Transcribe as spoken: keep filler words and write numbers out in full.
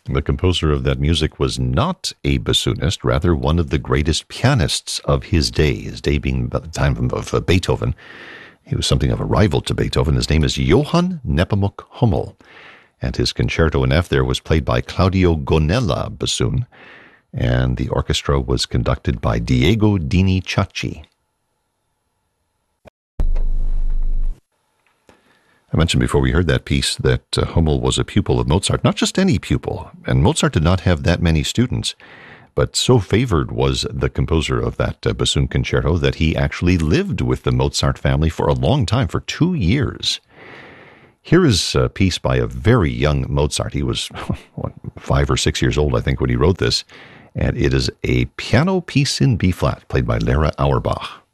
The composer of that music was not a bassoonist, rather one of the greatest pianists of his day, his day being about the time of uh, Beethoven. He was something of a rival to Beethoven. His name is Johann Nepomuk Hummel, and his concerto in F there was played by Claudio Gonella bassoon, and the orchestra was conducted by Diego Dini Ciacci. I mentioned before we heard that piece that uh, Hummel was a pupil of Mozart, not just any pupil, and Mozart did not have that many students, but so favored was the composer of that uh, bassoon concerto that he actually lived with the Mozart family for a long time, for two years. Here is a piece by a very young Mozart. He was what, five or six years old, I think, when he wrote this, and it is a piano piece in B-flat, played by Lara Auerbach.